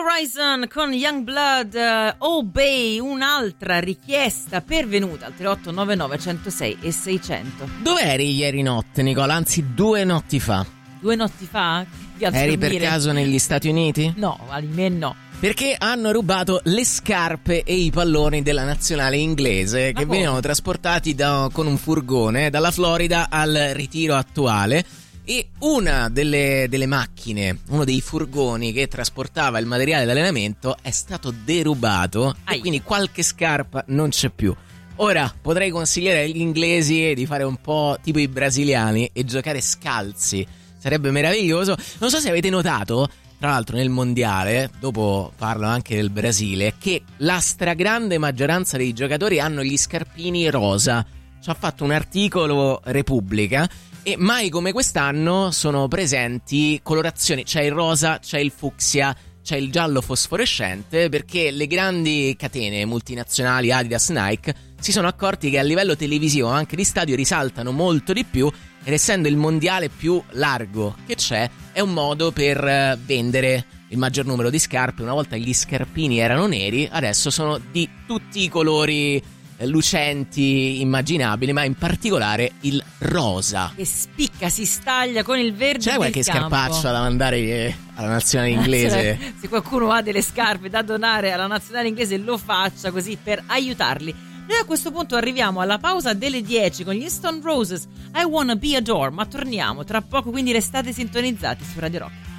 Horizon con Youngblood, Obey, un'altra richiesta pervenuta al 3899 106 e 600. Dove eri ieri notte, Nicola? Anzi, 2 notti fa. 2 notti fa? Eri per caso negli Stati Uniti? No, ahimè no. Perché hanno rubato le scarpe e i palloni della nazionale inglese che venivano trasportati con un furgone dalla Florida al ritiro attuale. E una delle macchine, uno dei furgoni che trasportava il materiale d'allenamento è stato derubato e quindi qualche scarpa non c'è più. Ora potrei consigliare agli inglesi di fare un po' tipo i brasiliani e giocare scalzi, sarebbe meraviglioso. Non so se avete notato, tra l'altro nel mondiale, dopo parlo anche del Brasile, che la stragrande maggioranza dei giocatori hanno gli scarpini rosa. Ci ha fatto un articolo Repubblica. E mai come quest'anno sono presenti colorazioni, c'è il rosa, c'è il fucsia, c'è il giallo fosforescente, perché le grandi catene multinazionali Adidas, Nike si sono accorti che a livello televisivo, anche di stadio, risaltano molto di più, ed essendo il mondiale più largo che c'è, è un modo per vendere il maggior numero di scarpe. Una volta gli scarpini erano neri, adesso sono di tutti i colori lucenti immaginabili, ma in particolare il rosa che spicca, si staglia con il verde. C'è qualche scarpaccia da mandare alla nazionale inglese? Se qualcuno ha delle scarpe da donare alla nazionale inglese lo faccia, così per aiutarli. Noi a questo punto arriviamo alla pausa delle 10 con gli Stone Roses, I Wanna Be Adored, ma torniamo tra poco, quindi restate sintonizzati su Radio Rock.